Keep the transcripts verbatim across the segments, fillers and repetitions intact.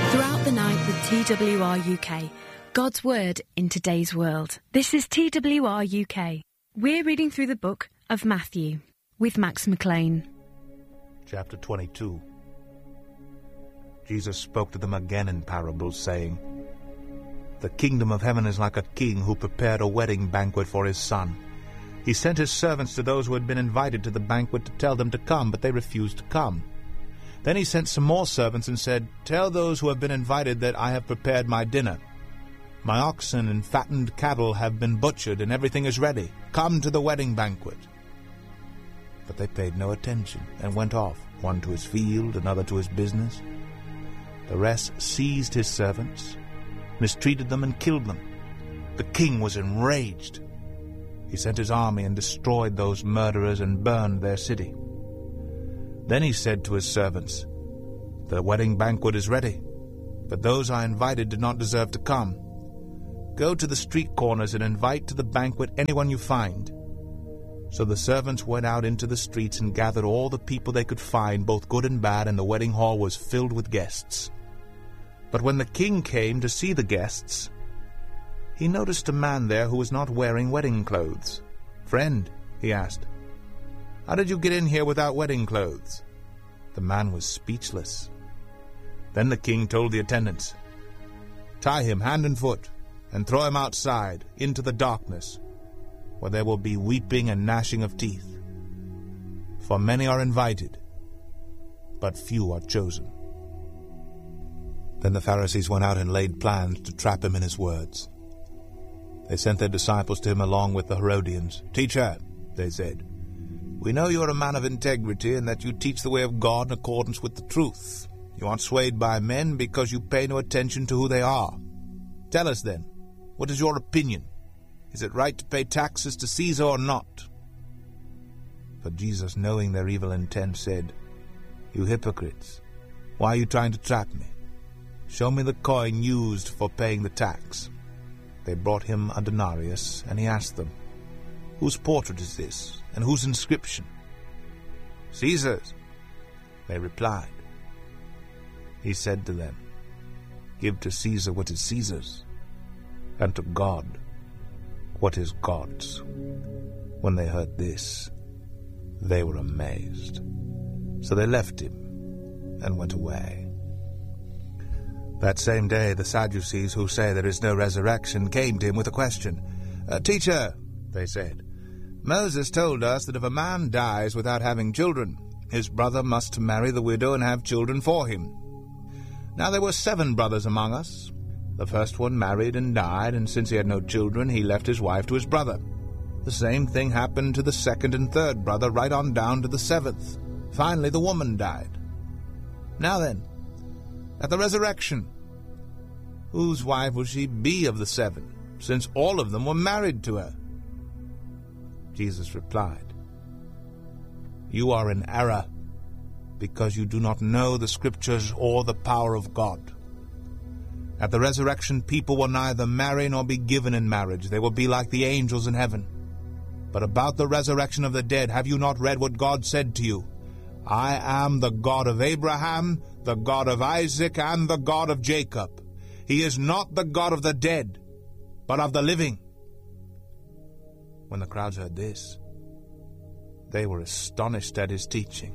Throughout the night with T W R U K, God's Word in today's world. This is T W R U K. We're reading through the book of Matthew with Max McLean. Chapter twenty-two. Jesus spoke to them again in parables, saying, "The kingdom of heaven is like a king who prepared a wedding banquet for his son. He sent his servants to those who had been invited to the banquet to tell them to come, but they refused to come. Then he sent some more servants and said, 'Tell those who have been invited that I have prepared my dinner. My oxen and fattened cattle have been butchered, and everything is ready. Come to the wedding banquet.' But they paid no attention and went off, one to his field, another to his business. The rest seized his servants, mistreated them, and killed them. The king was enraged. He sent his army and destroyed those murderers and burned their city. Then he said to his servants, 'The wedding banquet is ready, but those I invited did not deserve to come. Go to the street corners and invite to the banquet anyone you find.' So the servants went out into the streets and gathered all the people they could find, both good and bad, and the wedding hall was filled with guests. But when the king came to see the guests, he noticed a man there who was not wearing wedding clothes. 'Friend,' he asked, 'how did you get in here without wedding clothes?' The man was speechless. Then the king told the attendants, 'Tie him hand and foot, and throw him outside into the darkness, where there will be weeping and gnashing of teeth. For many are invited, but few are chosen.' Then the Pharisees went out and laid plans to trap him in his words. They sent their disciples to him along with the Herodians. 'Teacher,' they said, 'we know you are a man of integrity, and that you teach the way of God in accordance with the truth. You aren't swayed by men because you pay no attention to who they are. Tell us then, what is your opinion? Is it right to pay taxes to Caesar or not?' But Jesus, knowing their evil intent, said, 'You hypocrites, why are you trying to trap me? Show me the coin used for paying the tax.' They brought him a denarius, and he asked them, 'Whose portrait is this, and whose inscription?' 'Caesar's,' they replied. He said to them, 'Give to Caesar what is Caesar's, and to God what is God's.' When they heard this, they were amazed. So they left him and went away. That same day the Sadducees, who say there is no resurrection, came to him with a question. Uh, 'Teacher,' they said, 'Moses told us that if a man dies without having children, his brother must marry the widow and have children for him. Now there were seven brothers among us. The first one married and died, and since he had no children, he left his wife to his brother. The same thing happened to the second and third brother, right on down to the seventh. Finally the woman died. Now then, at the resurrection, whose wife will she be of the seven, since all of them were married to her?' Jesus replied, 'You are in error, because you do not know the Scriptures or the power of God. At the resurrection, people will neither marry nor be given in marriage. They will be like the angels in heaven. But about the resurrection of the dead, have you not read what God said to you? I am the God of Abraham, the God of Isaac, and the God of Jacob. He is not the God of the dead, but of the living.' When the crowds heard this, they were astonished at his teaching.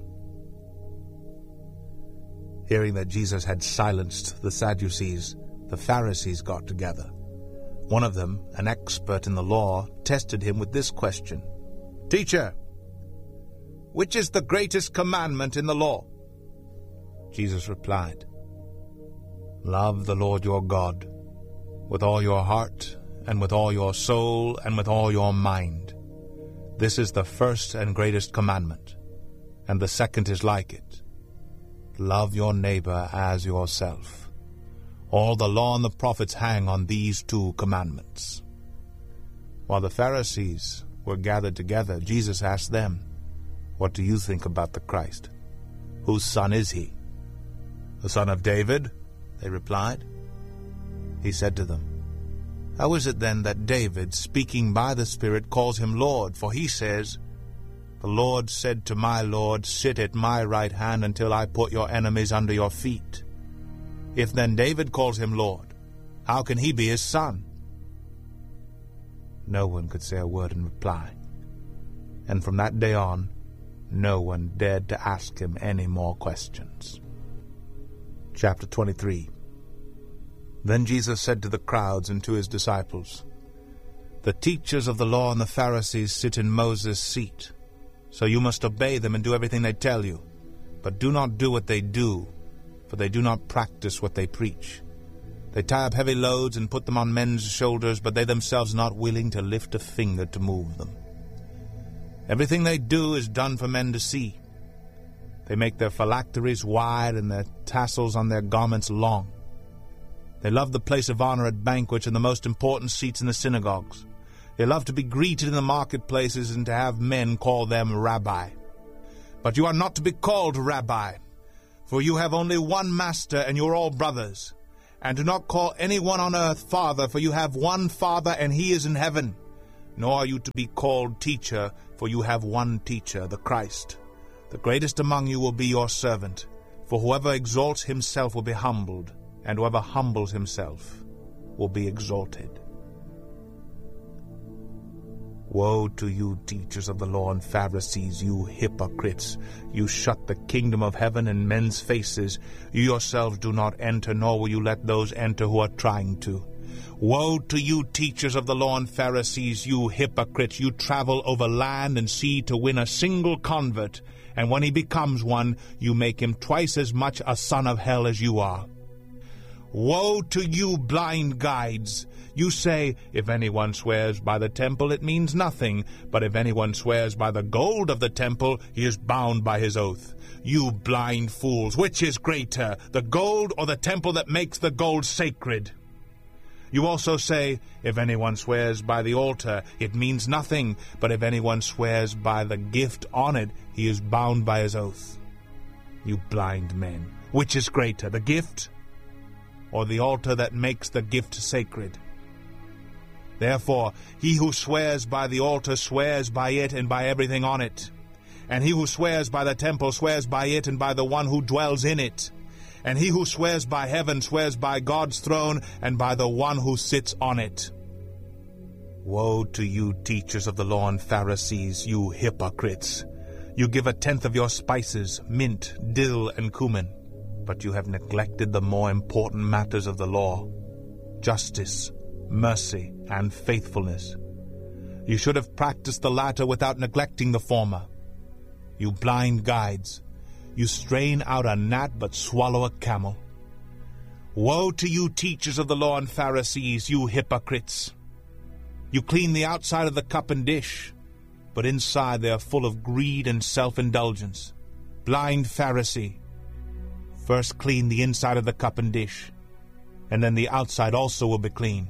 Hearing that Jesus had silenced the Sadducees, the Pharisees got together. One of them, an expert in the law, tested him with this question. 'Teacher, which is the greatest commandment in the law?' Jesus replied, 'Love the Lord your God with all your heart, and with all your soul, and with all your mind. This is the first and greatest commandment, and the second is like it. Love your neighbor as yourself. All the law and the prophets hang on these two commandments.' While the Pharisees were gathered together, Jesus asked them, 'What do you think about the Christ? Whose son is he?' 'The son of David,' they replied. He said to them, 'How is it then that David, speaking by the Spirit, calls him Lord? For he says, The Lord said to my Lord, Sit at my right hand until I put your enemies under your feet. If then David calls him Lord, how can he be his son?" No one could say a word in reply, and from that day on, no one dared to ask him any more questions. Chapter twenty-three. Then Jesus said to the crowds and to his disciples, "The teachers of the law and the Pharisees sit in Moses' seat, so you must obey them and do everything they tell you. But do not do what they do, for they do not practice what they preach. They tie up heavy loads and put them on men's shoulders, but they themselves are not willing to lift a finger to move them. Everything they do is done for men to see. They make their phylacteries wide and their tassels on their garments long. They love the place of honor at banquets and the most important seats in the synagogues. They love to be greeted in the marketplaces and to have men call them Rabbi. But you are not to be called Rabbi, for you have only one master, and you are all brothers. And do not call anyone on earth Father, for you have one Father, and he is in heaven. Nor are you to be called Teacher, for you have one Teacher, the Christ. The greatest among you will be your servant, for whoever exalts himself will be humbled, and whoever humbles himself will be exalted. Woe to you, teachers of the law and Pharisees, you hypocrites! You shut the kingdom of heaven in men's faces. You yourselves do not enter, nor will you let those enter who are trying to. Woe to you, teachers of the law and Pharisees, you hypocrites! You travel over land and sea to win a single convert, and when he becomes one, you make him twice as much a son of hell as you are. Woe to you, blind guides! You say, if anyone swears by the temple, it means nothing, but if anyone swears by the gold of the temple, he is bound by his oath. You blind fools, which is greater, the gold or the temple that makes the gold sacred? You also say, if anyone swears by the altar, it means nothing, but if anyone swears by the gift on it, he is bound by his oath. You blind men, which is greater, the gift or the altar that makes the gift sacred? Therefore, he who swears by the altar swears by it and by everything on it. And he who swears by the temple swears by it and by the one who dwells in it. And he who swears by heaven swears by God's throne and by the one who sits on it. Woe to you, teachers of the law and Pharisees, you hypocrites! You give a tenth of your spices, mint, dill, and cumin, but you have neglected the more important matters of the law: justice, mercy, and faithfulness. You should have practiced the latter without neglecting the former. You blind guides! You strain out a gnat but swallow a camel. Woe to you, teachers of the law and Pharisees, you hypocrites! You clean the outside of the cup and dish, but inside they are full of greed and self-indulgence. Blind Pharisee! First clean the inside of the cup and dish, and then the outside also will be clean.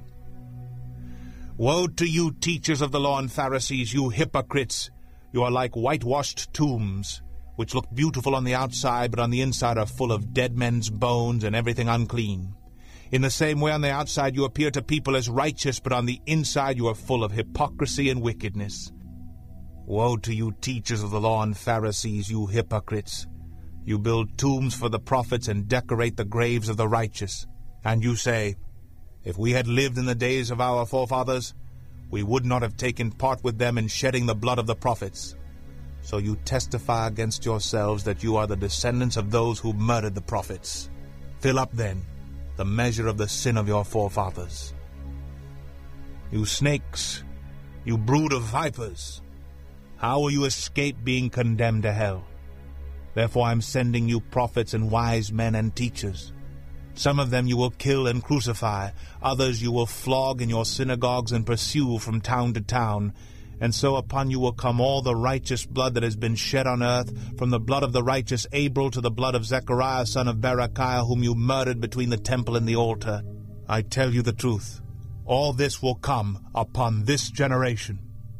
Woe to you, teachers of the law and Pharisees, you hypocrites! You are like whitewashed tombs, which look beautiful on the outside, but on the inside are full of dead men's bones and everything unclean. In the same way, on the outside you appear to people as righteous, but on the inside you are full of hypocrisy and wickedness. Woe to you, teachers of the law and Pharisees, you hypocrites! You build tombs for the prophets and decorate the graves of the righteous. And you say, if we had lived in the days of our forefathers, we would not have taken part with them in shedding the blood of the prophets. So you testify against yourselves that you are the descendants of those who murdered the prophets. Fill up, then, the measure of the sin of your forefathers. You snakes, you brood of vipers, how will you escape being condemned to hell? Therefore I am sending you prophets and wise men and teachers. Some of them you will kill and crucify, others you will flog in your synagogues and pursue from town to town, and so upon you will come all the righteous blood that has been shed on earth, from the blood of the righteous Abel to the blood of Zechariah son of Berechiah, whom you murdered between the temple and the altar. I tell you the truth, all this will come upon this generation.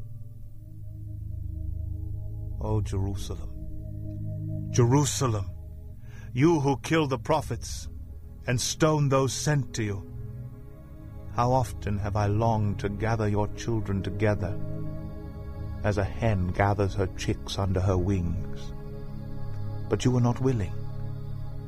O Jerusalem, Jerusalem, you who kill the prophets and stone those sent to you, how often have I longed to gather your children together, as a hen gathers her chicks under her wings. But you were not willing.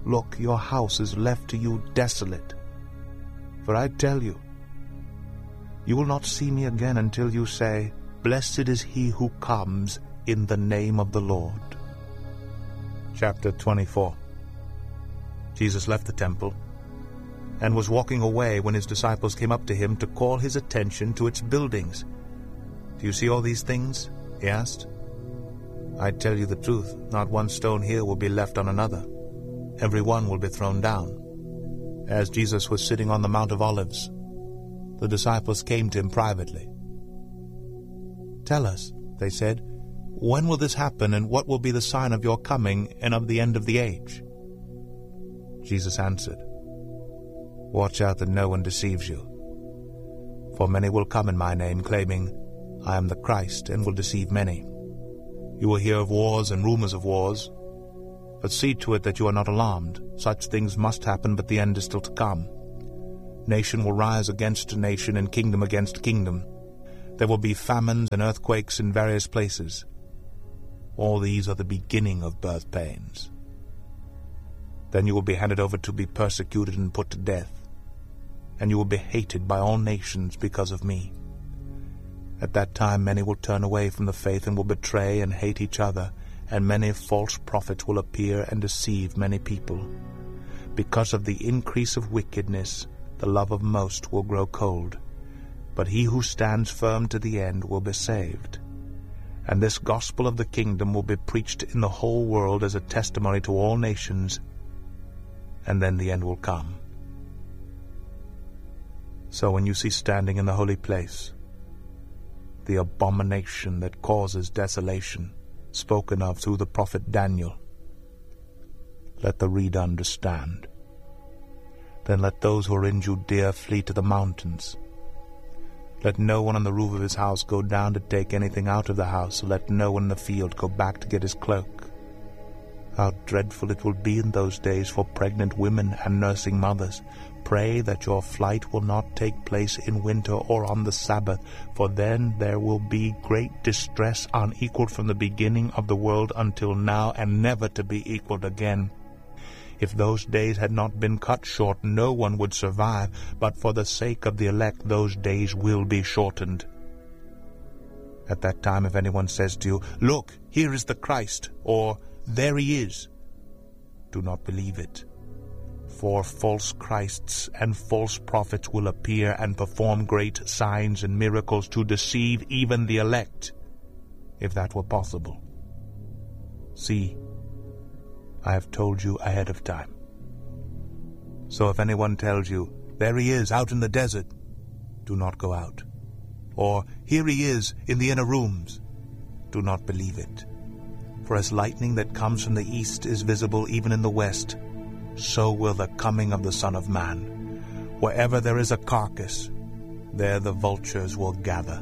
Look, your house is left to you desolate. For I tell you, you will not see me again until you say, Blessed is he who comes in the name of the Lord. Chapter twenty-four. Jesus left the temple and was walking away when his disciples came up to him to call his attention to its buildings. Do you see all these things? He asked. I tell you the truth, not one stone here will be left on another. Every one will be thrown down. As Jesus was sitting on the Mount of Olives, the disciples came to him privately. Tell us, they said, when will this happen, and what will be the sign of your coming and of the end of the age? Jesus answered, Watch out that no one deceives you. For many will come in my name, claiming, I am the Christ, and will deceive many. You will hear of wars and rumors of wars, but see to it that you are not alarmed. Such things must happen, but the end is still to come. Nation will rise against nation, and kingdom against kingdom. There will be famines and earthquakes in various places. All these are the beginning of birth pains. Then you will be handed over to be persecuted and put to death, and you will be hated by all nations because of me. At that time many will turn away from the faith and will betray and hate each other, and many false prophets will appear and deceive many people. Because of the increase of wickedness, the love of most will grow cold. But he who stands firm to the end will be saved. And this gospel of the kingdom will be preached in the whole world as a testimony to all nations, and then the end will come. So when you see standing in the holy place the abomination that causes desolation, spoken of through the prophet Daniel, let the reader understand. Then let those who are in Judea flee to the mountains. Let no one on the roof of his house go down to take anything out of the house. Let no one in the field go back to get his cloak. How dreadful it will be in those days for pregnant women and nursing mothers. Pray that your flight will not take place in winter or on the Sabbath, for then there will be great distress unequaled from the beginning of the world until now, and never to be equaled again. If those days had not been cut short, no one would survive, but for the sake of the elect those days will be shortened. At that time, if anyone says to you, Look, here is the Christ, or There he is, do not believe it. For false Christs and false prophets will appear and perform great signs and miracles to deceive even the elect, if that were possible. See, I have told you ahead of time. So if anyone tells you, There he is, out in the desert, do not go out. Or, Here he is, in the inner rooms, do not believe it. For as lightning that comes from the east is visible even in the west, so will the coming of the Son of Man. Wherever there is a carcass, there the vultures will gather.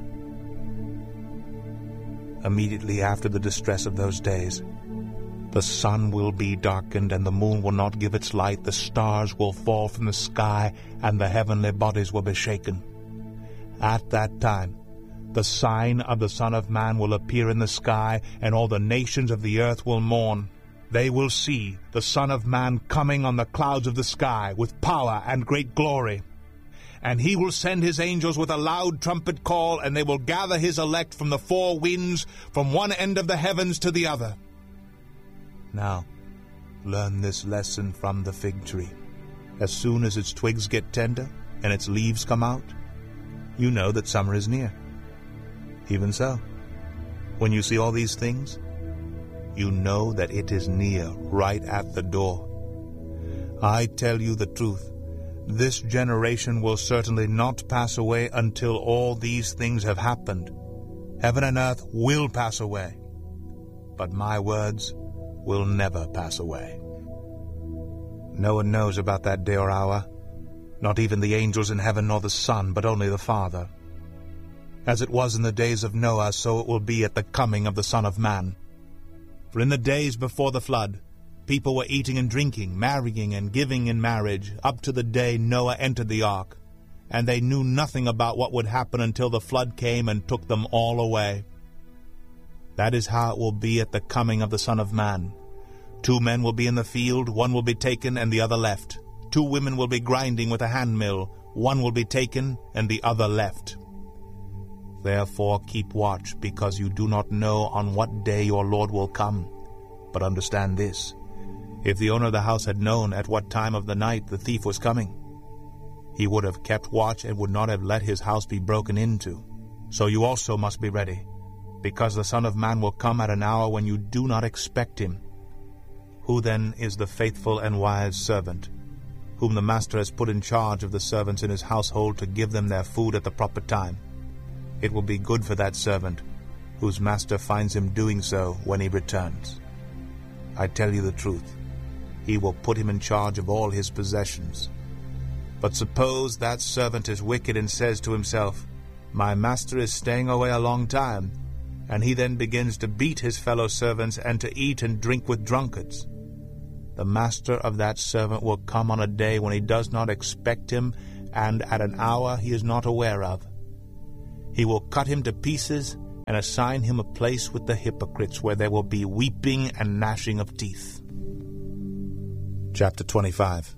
Immediately after the distress of those days, the sun will be darkened, and the moon will not give its light. The stars will fall from the sky, and the heavenly bodies will be shaken. At that time, the sign of the Son of Man will appear in the sky, and all the nations of the earth will mourn. They will see the Son of Man coming on the clouds of the sky with power and great glory. And he will send his angels with a loud trumpet call, and they will gather his elect from the four winds, from one end of the heavens to the other. Now, learn this lesson from the fig tree. As soon as its twigs get tender and its leaves come out, you know that summer is near. Even so, when you see all these things, you know that it is near, right at the door. I tell you the truth, this generation will certainly not pass away until all these things have happened. Heaven and earth will pass away, but my words will never pass away. No one knows about that day or hour, not even the angels in heaven nor the Son, but only the Father. As it was in the days of Noah, so it will be at the coming of the Son of Man. For in the days before the flood, people were eating and drinking, marrying and giving in marriage, up to the day Noah entered the ark, and they knew nothing about what would happen until the flood came and took them all away. That is how it will be at the coming of the Son of Man. Two men will be in the field, one will be taken and the other left. Two women will be grinding with a handmill, one will be taken and the other left. Therefore keep watch, because you do not know on what day your Lord will come. But understand this, if the owner of the house had known at what time of the night the thief was coming, he would have kept watch and would not have let his house be broken into. So you also must be ready, because the Son of Man will come at an hour when you do not expect him. Who then is the faithful and wise servant, whom the master has put in charge of the servants in his household to give them their food at the proper time? It will be good for that servant, whose master finds him doing so when he returns. I tell you the truth, he will put him in charge of all his possessions. But suppose that servant is wicked and says to himself, My master is staying away a long time, and he then begins to beat his fellow servants and to eat and drink with drunkards. The master of that servant will come on a day when he does not expect him, and at an hour he is not aware of. He will cut him to pieces and assign him a place with the hypocrites, where there will be weeping and gnashing of teeth. Chapter twenty-five.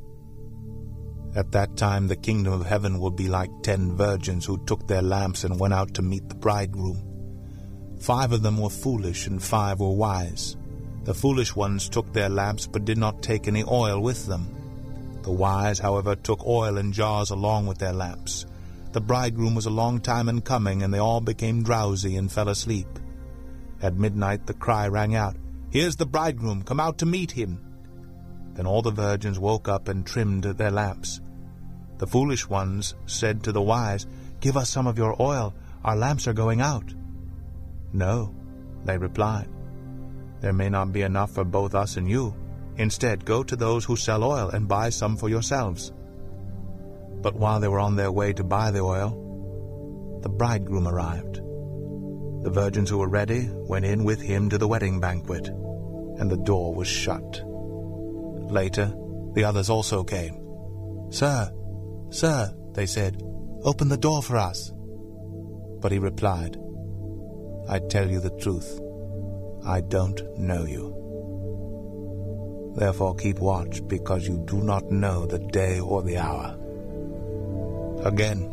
At that time the kingdom of heaven will be like ten virgins who took their lamps and went out to meet the bridegroom. Five of them were foolish and five were wise. The foolish ones took their lamps but did not take any oil with them. The wise, however, took oil in jars along with their lamps. The bridegroom was a long time in coming, and they all became drowsy and fell asleep. At midnight the cry rang out, Here's the bridegroom, come out to meet him. Then all the virgins woke up and trimmed their lamps. The foolish ones said to the wise, Give us some of your oil, our lamps are going out. No, they replied, there may not be enough for both us and you. Instead, go to those who sell oil and buy some for yourselves. But while they were on their way to buy the oil, the bridegroom arrived. The virgins who were ready went in with him to the wedding banquet, and the door was shut. Later, the others also came. Sir, sir, they said, open the door for us. But he replied, I tell you the truth, I don't know you. Therefore keep watch, because you do not know the day or the hour. Again,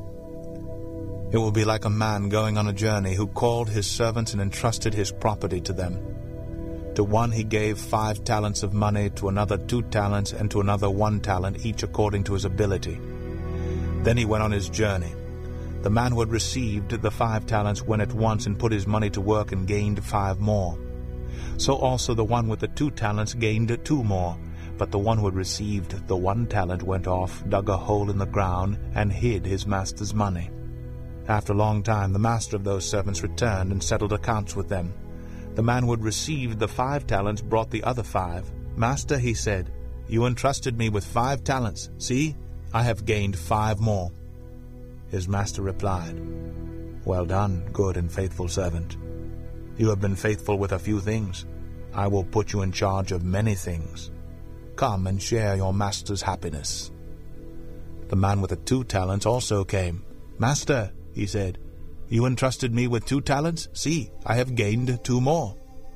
it will be like a man going on a journey who called his servants and entrusted his property to them. To one he gave five talents of money, to another two talents, and to another one talent, each according to his ability. Then he went on his journey. The man who had received the five talents went at once and put his money to work and gained five more. So also the one with the two talents gained two more. But the one who had received the one talent went off, dug a hole in the ground, and hid his master's money. After a long time the master of those servants returned and settled accounts with them. The man who had received the five talents brought the other five. Master, he said, you entrusted me with five talents. See, I have gained five more. His master replied, Well done, good and faithful servant. You have been faithful with a few things. I will put you in charge of many things. Come and share your master's happiness. The man with the two talents also came. Master, he said, you entrusted me with two talents. See, I have gained two more.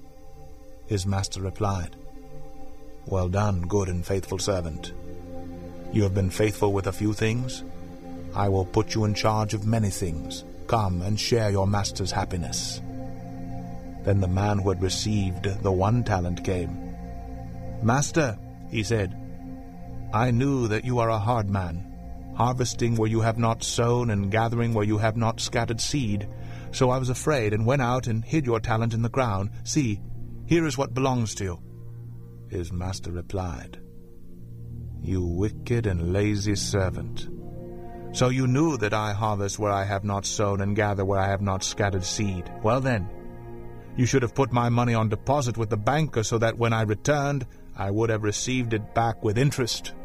His master replied, Well done, good and faithful servant. You have been faithful with a few things. I will put you in charge of many things. Come and share your master's happiness. Then the man who had received the one talent came. Master, he said, I knew that you are a hard man, harvesting where you have not sown and gathering where you have not scattered seed. So I was afraid and went out and hid your talent in the ground. See, here is what belongs to you. His master replied, You wicked and lazy servant. So you knew that I harvest where I have not sown and gather where I have not scattered seed. Well then, you should have put my money on deposit with the banker, so that when I returned, I would have received it back with interest.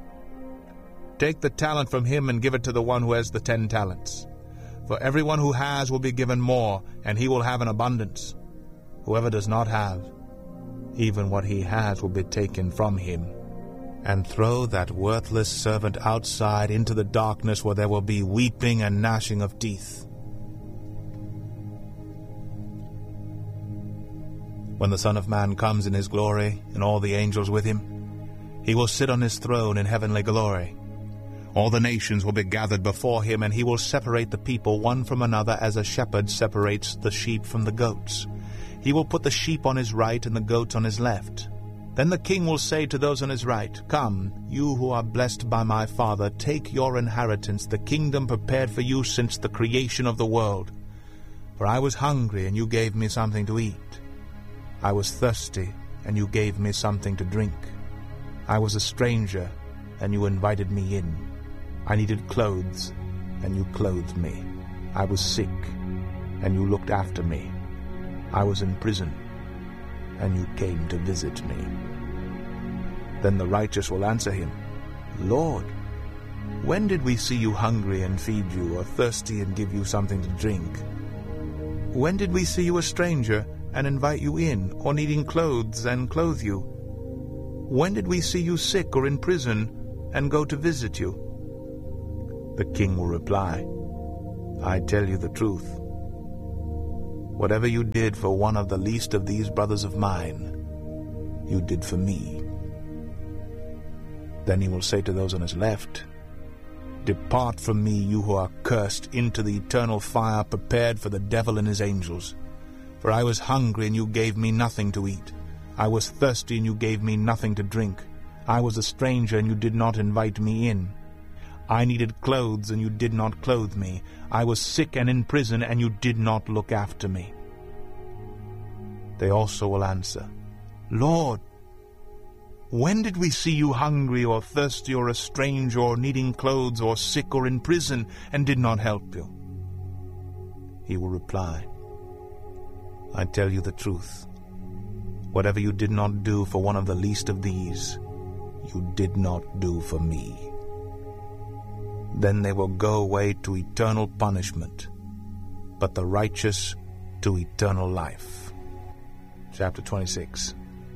Take the talent from him and give it to the one who has the ten talents. For everyone who has will be given more, and he will have an abundance. Whoever does not have, even what he has will be taken from him. And throw that worthless servant outside into the darkness, where there will be weeping and gnashing of teeth. When the Son of Man comes in his glory, and all the angels with him, he will sit on his throne in heavenly glory. All the nations will be gathered before him, and he will separate the people one from another as a shepherd separates the sheep from the goats. He will put the sheep on his right and the goats on his left. Then the king will say to those on his right, "Come, you who are blessed by my Father, take your inheritance, the kingdom prepared for you since the creation of the world. For I was hungry, and you gave me something to eat. I was thirsty, and you gave me something to drink. I was a stranger, and you invited me in. I needed clothes, and you clothed me. I was sick, and you looked after me. I was in prison, and you came to visit me." Then the righteous will answer him, "Lord, when did we see you hungry and feed you, or thirsty and give you something to drink? When did we see you a stranger and invite you in, or needing clothes and clothe you? When did we see you sick or in prison and go to visit you?" The king will reply, "I tell you the truth. Whatever you did for one of the least of these brothers of mine, you did for me." Then he will say to those on his left, "Depart from me, you who are cursed, into the eternal fire prepared for the devil and his angels. For I was hungry, and you gave me nothing to eat. I was thirsty, and you gave me nothing to drink. I was a stranger, and you did not invite me in. I needed clothes, and you did not clothe me. I was sick and in prison, and you did not look after me." They also will answer, "Lord, when did we see you hungry or thirsty or a stranger or needing clothes or sick or in prison and did not help you?" He will reply, "I tell you the truth. Whatever you did not do for one of the least of these, you did not do for me." Then they will go away to eternal punishment, but the righteous to eternal life. Chapter twenty-six.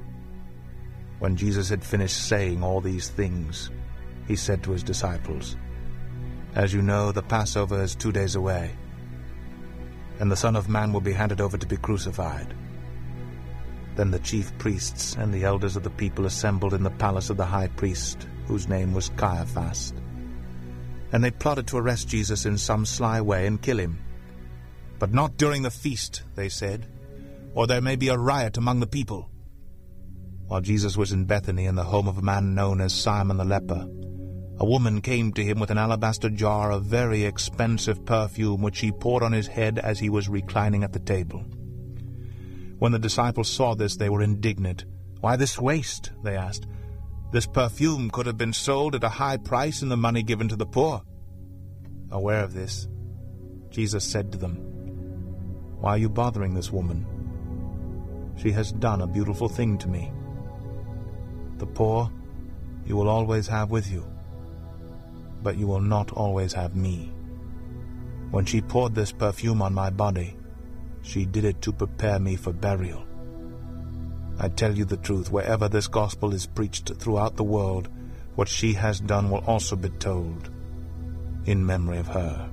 When Jesus had finished saying all these things, he said to his disciples, "As you know, the Passover is two days away, and the Son of Man will be handed over to be crucified." Then the chief priests and the elders of the people assembled in the palace of the high priest, whose name was Caiaphas. And they plotted to arrest Jesus in some sly way and kill him. "But not during the feast," they said, "or there may be a riot among the people." While Jesus was in Bethany, in the home of a man known as Simon the leper, a woman came to him with an alabaster jar of very expensive perfume, which she poured on his head as he was reclining at the table. When the disciples saw this, they were indignant. "Why this waste?" they asked. "This perfume could have been sold at a high price and the money given to the poor." Aware of this, Jesus said to them, "Why are you bothering this woman? She has done a beautiful thing to me. The poor you will always have with you, but you will not always have me. When she poured this perfume on my body, she did it to prepare me for burial. I tell you the truth, wherever this gospel is preached throughout the world, what she has done will also be told in memory of her."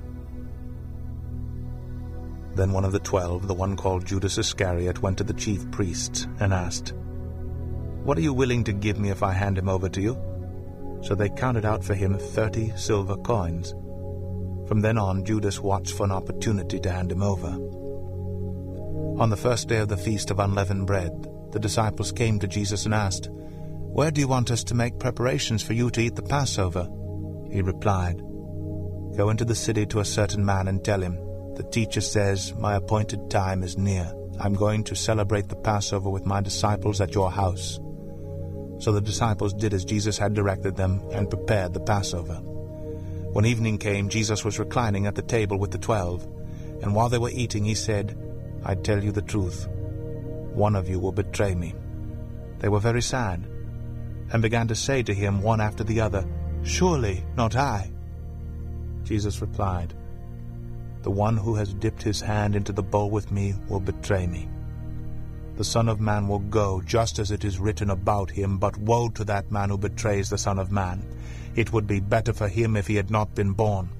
Then one of the twelve, the one called Judas Iscariot, went to the chief priests and asked, "What are you willing to give me if I hand him over to you?" So they counted out for him thirty silver coins. From then on, Judas watched for an opportunity to hand him over. On the first day of the Feast of Unleavened Bread, the disciples came to Jesus and asked, "Where do you want us to make preparations for you to eat the Passover?" He replied, "Go into the city to a certain man and tell him, 'The teacher says, my appointed time is near. I'm going to celebrate the Passover with my disciples at your house.'" So the disciples did as Jesus had directed them and prepared the Passover. When evening came, Jesus was reclining at the table with the twelve, and while they were eating, he said, "I tell you the truth, one of you will betray me." They were very sad, and began to say to him one after the other, "Surely not I." Jesus replied, "The one who has dipped his hand into the bowl with me will betray me. The Son of Man will go just as it is written about him, but woe to that man who betrays the Son of Man. It would be better for him if he had not been born."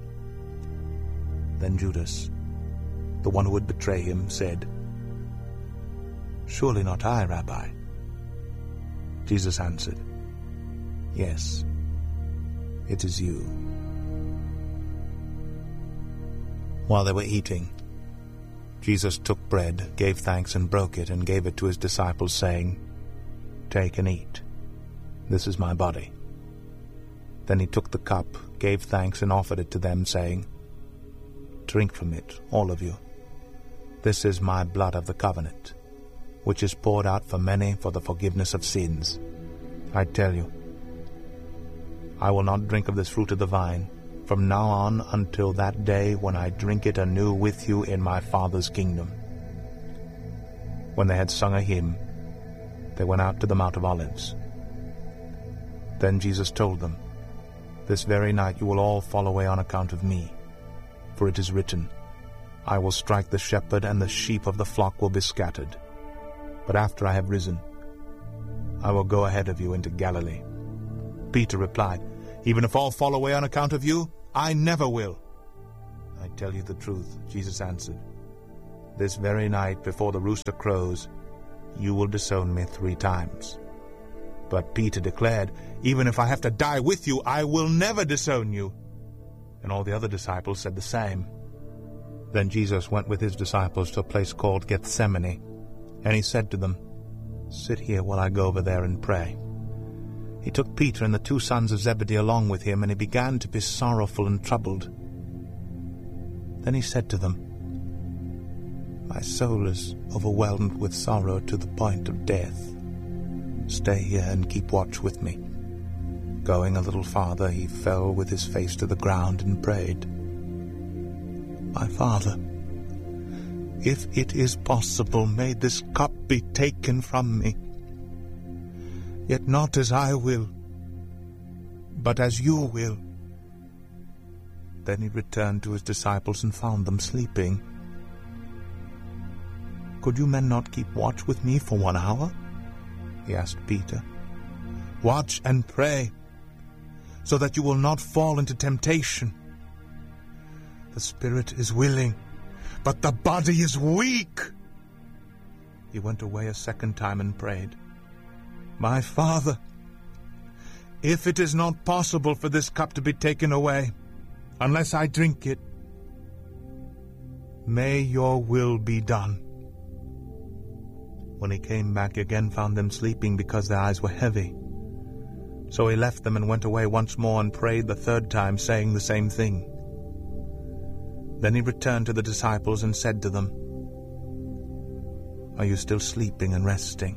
Then Judas, the one who would betray him, said, "Surely not I, Rabbi." Jesus answered, "Yes, it is you." While they were eating, Jesus took bread, gave thanks, and broke it, and gave it to his disciples, saying, "Take and eat. This is my body." Then he took the cup, gave thanks, and offered it to them, saying, "Drink from it, all of you. This is my blood of the covenant, which is poured out for many for the forgiveness of sins. I tell you, I will not drink of this fruit of the vine from now on until that day when I drink it anew with you in my Father's kingdom." When they had sung a hymn, they went out to the Mount of Olives. Then Jesus told them, "This very night you will all fall away on account of me. For it is written, I will strike the shepherd, and the sheep of the flock will be scattered. But after I have risen, I will go ahead of you into Galilee." Peter replied, "Even if all fall away on account of you, I never will." "I tell you the truth," Jesus answered. "This very night before the rooster crows, you will disown me three times." But Peter declared, "Even if I have to die with you, I will never disown you." And all the other disciples said the same. Then Jesus went with his disciples to a place called Gethsemane, and he said to them, "Sit here while I go over there and pray." He took Peter and the two sons of Zebedee along with him, and he began to be sorrowful and troubled. Then he said to them, "My soul is overwhelmed with sorrow to the point of death. Stay here and keep watch with me." Going a little farther, he fell with his face to the ground and prayed, "My Father, if it is possible, may this cup be taken from me. Yet not as I will, but as you will." Then he returned to his disciples and found them sleeping. "Could you men not keep watch with me for one hour?" he asked Peter. "Watch and pray, so that you will not fall into temptation. The spirit is willing, but the body is weak." He went away a second time and prayed, "My Father, if it is not possible for this cup to be taken away, unless I drink it, may your will be done." When he came back, he again found them sleeping because their eyes were heavy. So he left them and went away once more and prayed the third time, saying the same thing. Then he returned to the disciples and said to them, "Are you still sleeping and resting?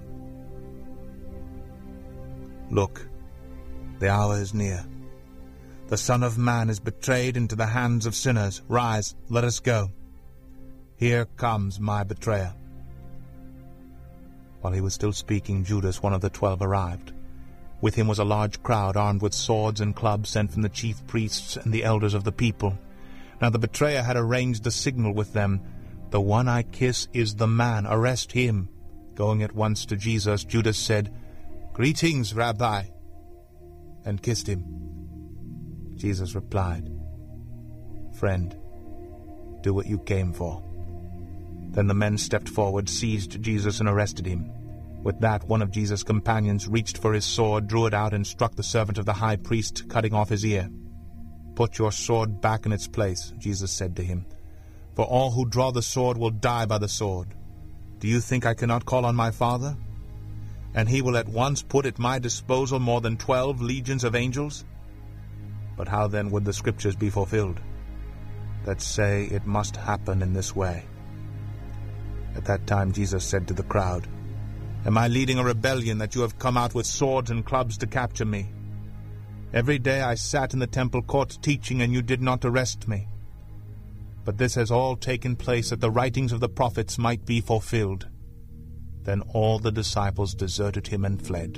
Look, the hour is near. The Son of Man is betrayed into the hands of sinners. Rise, let us go. Here comes my betrayer." While he was still speaking, Judas, one of the twelve, arrived. With him was a large crowd armed with swords and clubs sent from the chief priests and the elders of the people. Now the betrayer had arranged the signal with them, "The one I kiss is the man. Arrest him." Going at once to Jesus, Judas said, "Greetings, Rabbi," and kissed him. Jesus replied, "Friend, do what you came for." Then the men stepped forward, seized Jesus, and arrested him. With that, one of Jesus' companions reached for his sword, drew it out, and struck the servant of the high priest, cutting off his ear. "Put your sword back in its place," Jesus said to him, "for all who draw the sword will die by the sword. Do you think I cannot call on my Father, and he will at once put at my disposal more than twelve legions of angels? But how then would the Scriptures be fulfilled, that say it must happen in this way?" At that time Jesus said to the crowd, "Am I leading a rebellion that you have come out with swords and clubs to capture me? Every day I sat in the temple courts teaching, and you did not arrest me. But this has all taken place that the writings of the prophets might be fulfilled." Then all the disciples deserted him and fled.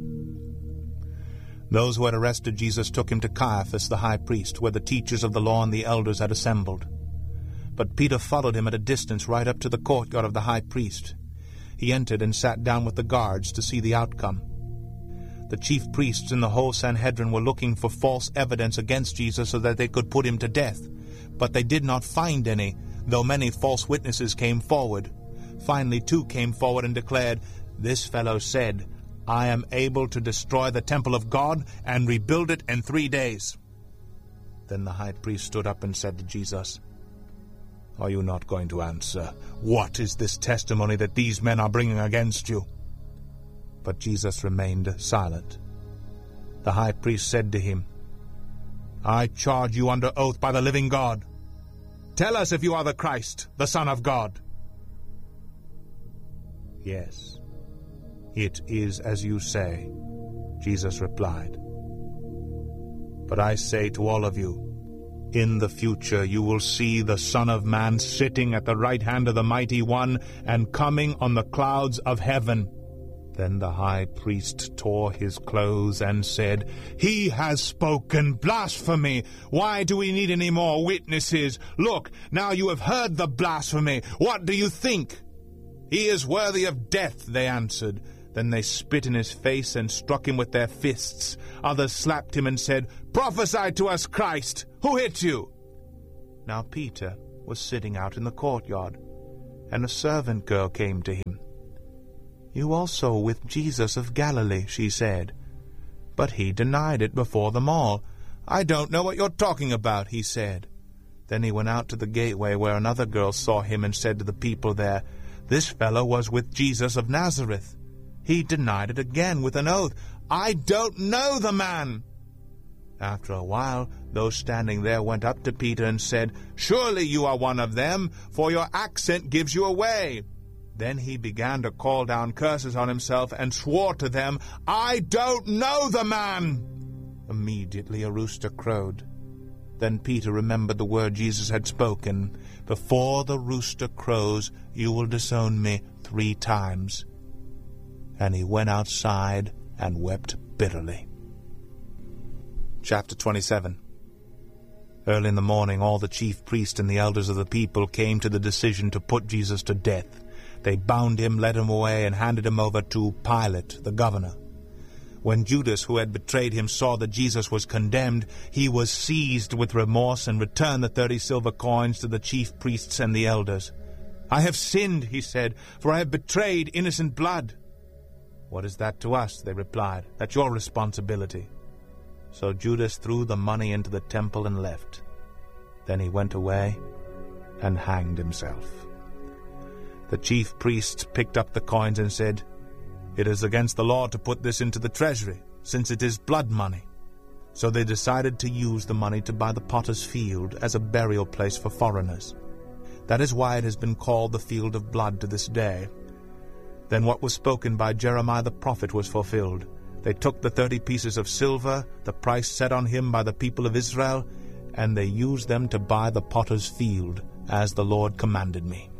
Those who had arrested Jesus took him to Caiaphas the high priest, where the teachers of the law and the elders had assembled. But Peter followed him at a distance right up to the courtyard of the high priest. He entered and sat down with the guards to see the outcome. The chief priests and the whole Sanhedrin were looking for false evidence against Jesus so that they could put him to death. But they did not find any, though many false witnesses came forward. Finally, two came forward and declared, "This fellow said, 'I am able to destroy the temple of God and rebuild it in three days.'" Then the high priest stood up and said to Jesus, "Are you not going to answer? What is this testimony that these men are bringing against you?" But Jesus remained silent. The high priest said to him, "I charge you under oath by the living God. Tell us if you are the Christ, the Son of God." "Yes, it is as you say," Jesus replied. "But I say to all of you, in the future you will see the Son of Man sitting at the right hand of the Mighty One and coming on the clouds of heaven." Then the high priest tore his clothes and said, "He has spoken blasphemy. Why do we need any more witnesses? Look, now you have heard the blasphemy. What do you think?" "He is worthy of death," they answered. Then they spit in his face and struck him with their fists. Others slapped him and said, "Prophesy to us, Christ! Who hit you?" Now Peter was sitting out in the courtyard, and a servant girl came to him. "You also with Jesus of Galilee," she said. But he denied it before them all. "I don't know what you're talking about," he said. Then he went out to the gateway where another girl saw him and said to the people there, "This fellow was with Jesus of Nazareth." He denied it again with an oath, "I don't know the man." After a while, those standing there went up to Peter and said, "Surely you are one of them, for your accent gives you away." Then he began to call down curses on himself and swore to them, "I don't know the man." Immediately a rooster crowed. Then Peter remembered the word Jesus had spoken, "Before the rooster crows, you will disown me three times." And he went outside and wept bitterly. Chapter twenty-seven. Early in the morning, all the chief priests and the elders of the people came to the decision to put Jesus to death. They bound him, led him away, and handed him over to Pilate, the governor. When Judas, who had betrayed him, saw that Jesus was condemned, he was seized with remorse and returned the thirty silver coins to the chief priests and the elders. "I have sinned," he said, "for I have betrayed innocent blood." "What is that to us?" they replied. "That's your responsibility." So Judas threw the money into the temple and left. Then he went away and hanged himself. The chief priests picked up the coins and said, "It is against the law to put this into the treasury, since it is blood money." So they decided to use the money to buy the potter's field as a burial place for foreigners. That is why it has been called the Field of Blood to this day. Then what was spoken by Jeremiah the prophet was fulfilled. They took the thirty pieces of silver, the price set on him by the people of Israel, and they used them to buy the potter's field, as the Lord commanded me.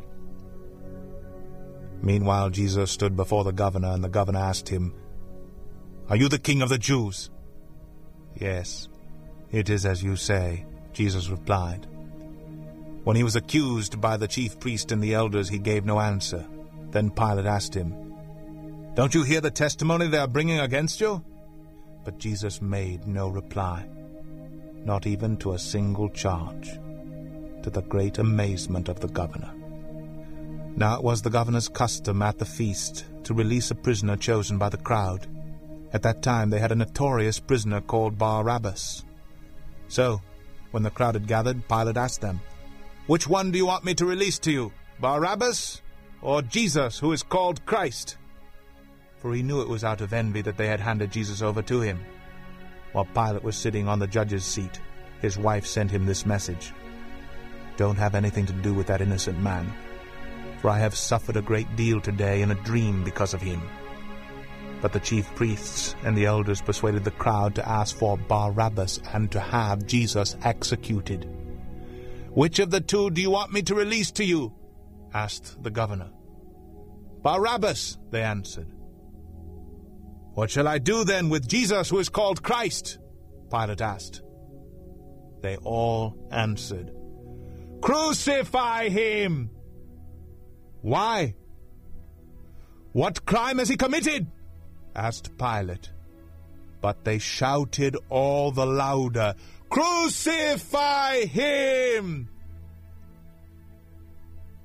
Meanwhile Jesus stood before the governor, and the governor asked him, "Are you the king of the Jews?" "Yes, it is as you say," Jesus replied. When he was accused by the chief priest and the elders, he gave no answer. Then Pilate asked him, "Don't you hear the testimony they are bringing against you?" But Jesus made no reply, not even to a single charge, to the great amazement of the governor. Now it was the governor's custom at the feast to release a prisoner chosen by the crowd. At that time they had a notorious prisoner called Barabbas. So, when the crowd had gathered, Pilate asked them, "Which one do you want me to release to you, Barabbas or Jesus, who is called Christ?" For he knew it was out of envy that they had handed Jesus over to him. While Pilate was sitting on the judge's seat, his wife sent him this message, "Don't have anything to do with that innocent man, for I have suffered a great deal today in a dream because of him." But the chief priests and the elders persuaded the crowd to ask for Barabbas and to have Jesus executed. "Which of the two do you want me to release to you?" asked the governor. "Barabbas," they answered. "What shall I do then with Jesus, who is called Christ?" Pilate asked. They all answered, "Crucify him!" "Why? What crime has he committed?" asked Pilate. But they shouted all the louder, "Crucify him!"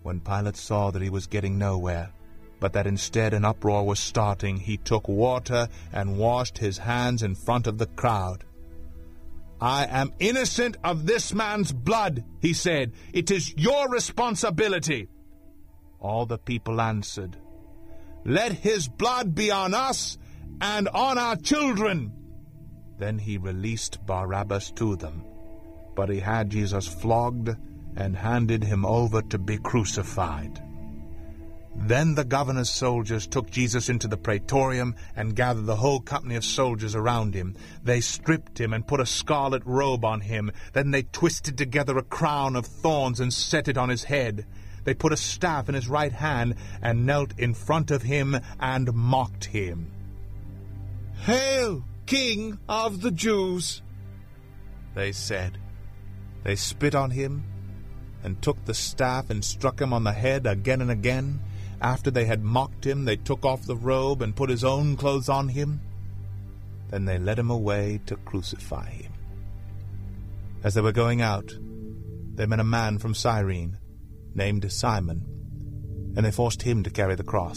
When Pilate saw that he was getting nowhere, but that instead an uproar was starting, he took water and washed his hands in front of the crowd. "I am innocent of this man's blood," he said. "It is your responsibility." All the people answered, "Let his blood be on us and on our children." Then he released Barabbas to them, but he had Jesus flogged and handed him over to be crucified. Then the governor's soldiers took Jesus into the praetorium and gathered the whole company of soldiers around him. They stripped him and put a scarlet robe on him. Then they twisted together a crown of thorns and set it on his head. They put a staff in his right hand and knelt in front of him and mocked him. "Hail, King of the Jews!" they said. They spit on him and took the staff and struck him on the head again and again. After they had mocked him, they took off the robe and put his own clothes on him. Then they led him away to crucify him. As they were going out, they met a man from Cyrene named Simon, and they forced him to carry the cross.